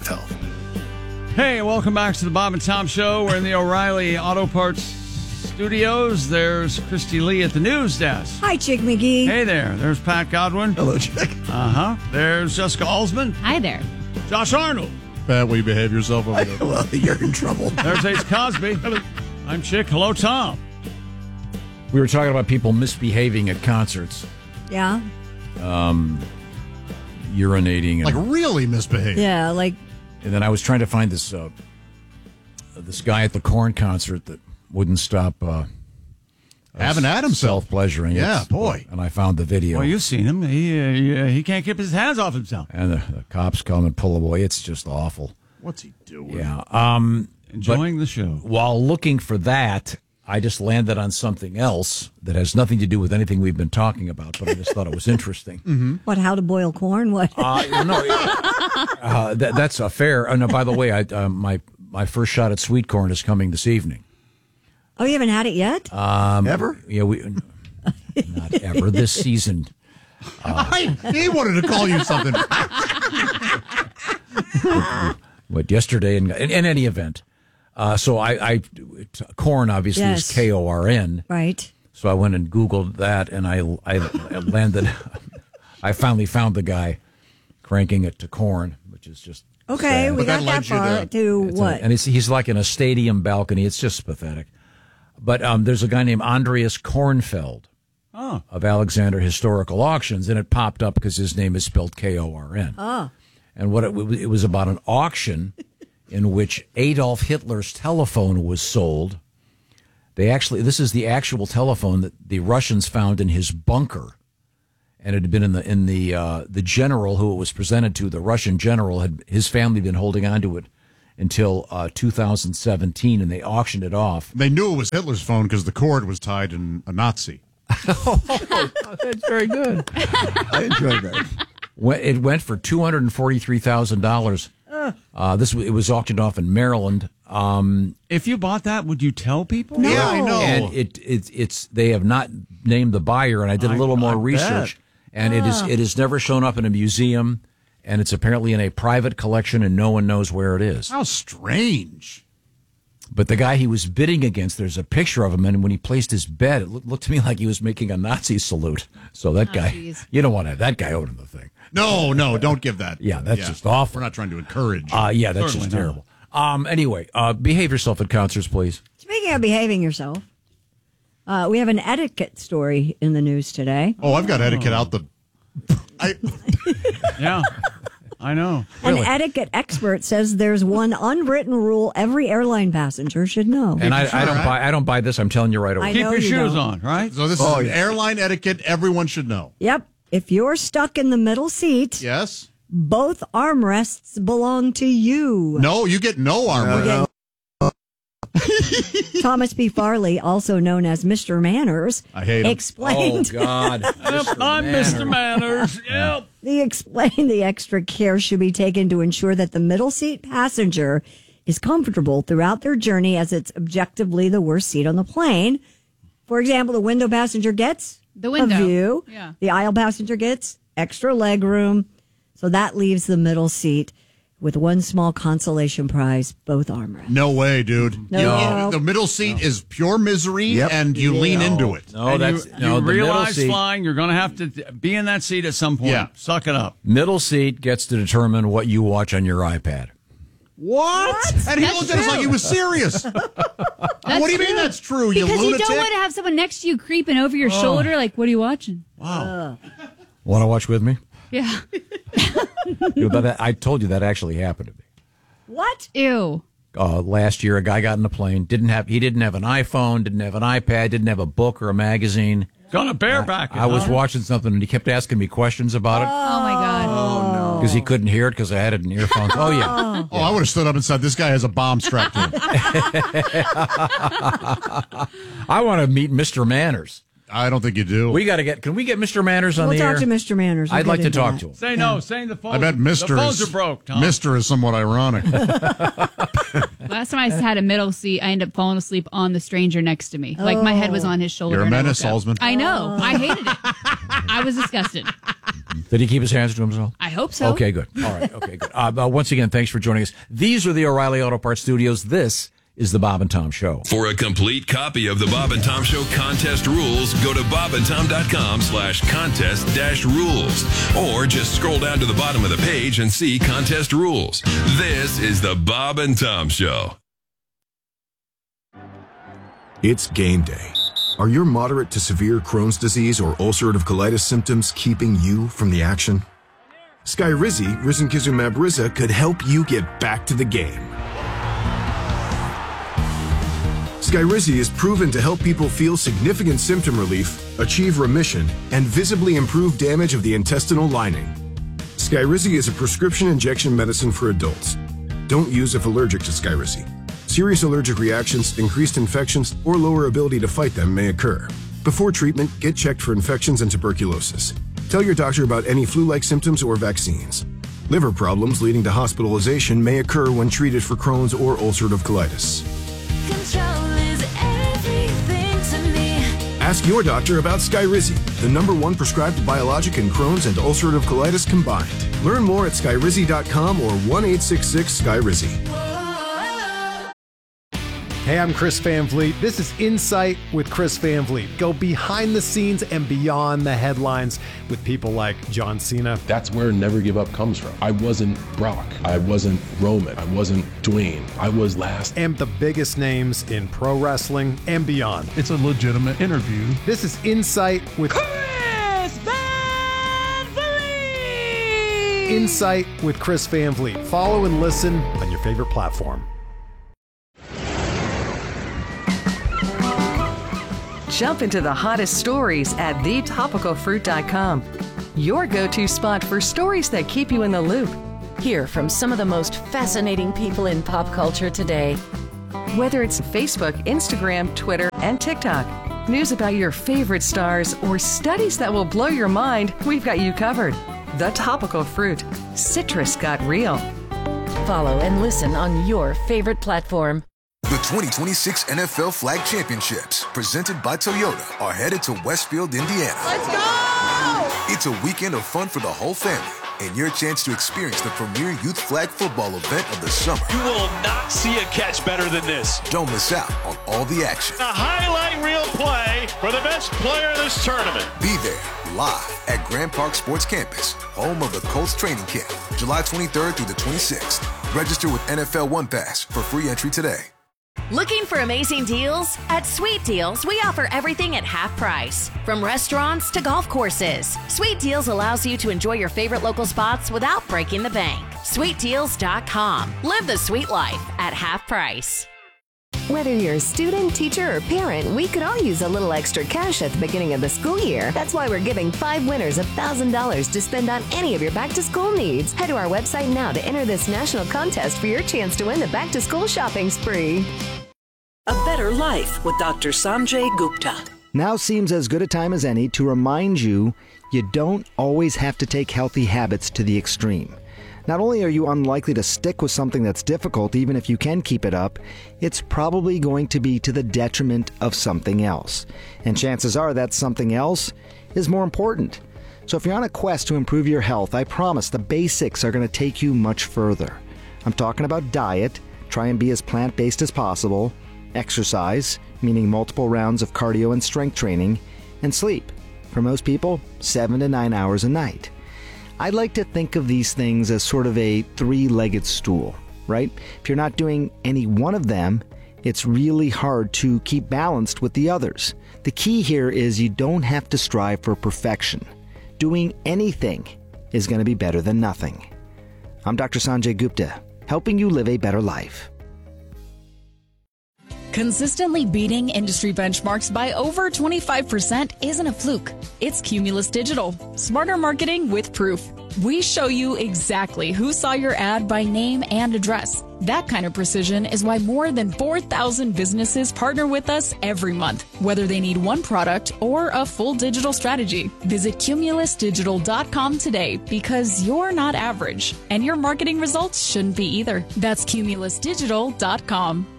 Hey, welcome back to the Bob and Tom Show. We're in the O'Reilly Auto Parts studios. There's Christy Lee at the news desk. Hi, Chick McGee. Hey there. There's Pat Godwin. Hello, Chick. There's Jessica Alsman. Hi there. Josh Arnold. Pat, will you behave yourself over there? Well, you're in trouble. There's Ace Cosby. I'm Chick. Hello, Tom. We were talking about people misbehaving at concerts, Yeah. urinating, and, Like really misbehaved. Yeah, like, and then I was trying to find this guy at the Korn concert that wouldn't stop Having at himself. self-pleasuring. Yeah, It's- boy. And I found the video. Well, you've seen him. He can't keep his hands off himself. And the cops come and pull away. It's just awful. What's he doing? Yeah. Enjoying the show. While looking for that, I just landed on something else that has nothing to do with anything we've been talking about, but I just thought it was interesting. what, how to boil corn? What? That's a fair. No, by the way, my first shot at sweet corn is coming this evening. Oh, you haven't had it yet? Ever? Yeah, not ever this season. He wanted to call you something. What yesterday? In any event, so I corn obviously Yes. is KORN. Right. So I went and Googled that, and I landed. I finally found the guy cranking it to corn, which is just Okay, sad. we that got led that you far to It's what? and he's like in a stadium balcony. It's just pathetic. But there's a guy named Andreas Kornfeld of Alexander Historical Auctions, and it popped up because his name is spelled KORN. Oh. And what it was about an auction in which Adolf Hitler's telephone was sold. This is the actual telephone that the Russians found in his bunker, and it had been in the general who it was presented to. The Russian general his family had been holding on to it until 2017, and they auctioned it off. They knew it was Hitler's phone because the cord was tied in a Nazi. That's very good. I enjoyed that. It went for $243,000. It was auctioned off in Maryland. If you bought that, would you tell people? No. Yeah, I know. And it's they have not named the buyer, and I did a little more research, and it has never shown up in a museum, and it's apparently in a private collection, and no one knows where it is. How strange. But the guy he was bidding against, there's a picture of him, and when he placed his bet, it looked to me like he was making a Nazi salute. So that guy, geez. you don't want to have that guy owning the thing. No, don't give that. Yeah, that's just awful. We're not trying to encourage. Yeah, that's Certainly just not. terrible. Anyway, behave yourself at concerts, please. Speaking of behaving yourself, we have an etiquette story in the news today. Oh, I've got etiquette out the... Yeah, I know. An etiquette expert says there's one unwritten rule every airline passenger should know. And I don't buy this. I'm telling you right away. I Keep know your you shoes don't. on, right? So this is airline etiquette everyone should know. Yep. If you're stuck in the middle seat, Yes? both armrests belong to you. No, you get no armor. Thomas B. Farley, also known as Mr. Manners, I hate him. explained God. I'm Mr. Manners. Yep. the extra care should be taken to ensure that the middle seat passenger is comfortable throughout their journey, as it's objectively the worst seat on the plane. For example, the window passenger gets The window. a view. Yeah. The aisle passenger gets extra leg room. So that leaves the middle seat with one small consolation prize, both armrests. No way, dude. No. The middle seat is pure misery, and you lean into it. No, And that's you no. The middle realize seat. flying, you're going to have to be in that seat at some point. Yeah. Suck it up. Middle seat gets to determine what you watch on your iPad. What? And he That's looked at us true. like he was serious. What do you mean that's true, you Because you lunatic? don't want to have someone next to you creeping over your shoulder. Like, what are you watching? Wow. Want to watch with me? Yeah. I told you that actually happened to me. What? Ew. Last year, a guy got in a plane. He didn't have an iPhone, didn't have an iPad, didn't have a book or a magazine. Gonna bareback it. I was huh? watching something, and he kept asking me questions about it Oh, my God. because he couldn't hear it because I had it in earphones. Oh yeah. Oh, I would have stood up and said, this guy has a bomb strapped to him. I want to meet Mr. Manners. I don't think you do. Can we get Mr. Manners on We'll the air? talk to Mr. Manners. We'll I'd like get to into talk that. to him. Say no. Say the phone. I bet Mr. The phones is, are broke, Tom. Mr. is somewhat ironic. Last time I had a middle seat, I ended up falling asleep on the stranger next to me. Like, my head was on his shoulder. You're a and I menace, woke up. Salzman. I know. I hated it. I was disgusted. Did he keep his hands to himself? I hope so. Okay, good. All right. Okay, good. Once again, thanks for joining us. These are the O'Reilly Auto Parts Studios. This is the Bob and Tom Show. For a complete copy of the Bob and Tom Show contest rules, go to bobandtom.com/contest-rules. Or just scroll down to the bottom of the page and see contest rules. This is the Bob and Tom Show. It's game day. Are your moderate to severe Crohn's disease or ulcerative colitis symptoms keeping you from the action? Skyrizi, risankizumab Riza, could help you get back to the game. Skyrizi is proven to help people feel significant symptom relief, achieve remission, and visibly improve damage of the intestinal lining. Skyrizi is a prescription injection medicine for adults. Don't use if allergic to Skyrizi. Serious allergic reactions, increased infections, or lower ability to fight them may occur. Before treatment, get checked for infections and tuberculosis. Tell your doctor about any flu-like symptoms or vaccines. Liver problems leading to hospitalization may occur when treated for Crohn's or ulcerative colitis. Ask your doctor about Skyrizi, the #1 prescribed biologic in Crohn's and ulcerative colitis combined. Learn more at skyrizi.com or 1-866-SKYRIZI. Hey, I'm Chris Van Vliet. This is Insight with Chris Van Vliet. Go behind the scenes and beyond the headlines with people like John Cena. That's where Never Give Up comes from. I wasn't Brock. I wasn't Roman. I wasn't Dwayne. I was last. And the biggest names in pro wrestling and beyond. It's a legitimate interview. This is Insight with Chris Van Vliet. Insight with Chris Van Vliet. Follow and listen on your favorite platform. Jump into the hottest stories at thetopicalfruit.com. Your go-to spot for stories that keep you in the loop. Hear from some of the most fascinating people in pop culture today. Whether it's Facebook, Instagram, Twitter, and TikTok. News about your favorite stars or studies that will blow your mind, we've got you covered. The Topical Fruit. Citrus got real. Follow and listen on your favorite platform. The 2026 NFL Flag Championships, presented by Toyota, are headed to Westfield, Indiana. Let's go! It's a weekend of fun for the whole family and your chance to experience the premier youth flag football event of the summer. You will not see a catch better than this. Don't miss out on all the action. A highlight reel play for the best player in this tournament. Be there live at Grand Park Sports Campus, home of the Colts training camp, July 23rd through the 26th. Register with NFL One Pass for free entry today. Looking for amazing deals? At Sweet Deals, we offer everything at half price. From restaurants to golf courses, Sweet Deals allows you to enjoy your favorite local spots without breaking the bank. SweetDeals.com. Live the sweet life at half price. Whether you're a student, teacher, or parent, we could all use a little extra cash at the beginning of the school year. That's why we're giving 5 winners $1,000 to spend on any of your back-to-school needs. Head to our website now to enter this national contest for your chance to win the back-to-school shopping spree. A Better Life with Dr. Sanjay Gupta. Now seems as good a time as any to remind you don't always have to take healthy habits to the extreme. Not only are you unlikely to stick with something that's difficult, even if you can keep it up, it's probably going to be to the detriment of something else. And chances are that something else is more important. So if you're on a quest to improve your health, I promise the basics are going to take you much further. I'm talking about diet, try and be as plant-based as possible, exercise, meaning multiple rounds of cardio and strength training, and sleep. For most people, 7 to 9 hours a night. I like to think of these things as sort of a 3-legged stool, right? If you're not doing any one of them, it's really hard to keep balanced with the others. The key here is you don't have to strive for perfection. Doing anything is going to be better than nothing. I'm Dr. Sanjay Gupta, helping you live a better life. Consistently beating industry benchmarks by over 25% isn't a fluke. It's Cumulus Digital. Smarter marketing with proof. We show you exactly who saw your ad by name and address. That kind of precision is why more than 4,000 businesses partner with us every month, whether they need one product or a full digital strategy. Visit cumulusdigital.com today because you're not average, and your marketing results shouldn't be either. That's cumulusdigital.com.